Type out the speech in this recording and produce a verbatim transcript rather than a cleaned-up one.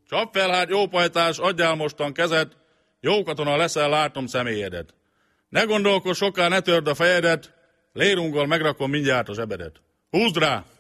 Csap fel hát, jó pajtás, adjál mostan kezet, jó katona leszel, látom személyedet. Ne gondolkodj soká, ne törd a fejedet, lérunggal megrakom mindjárt a zsebedet. Húzd rá!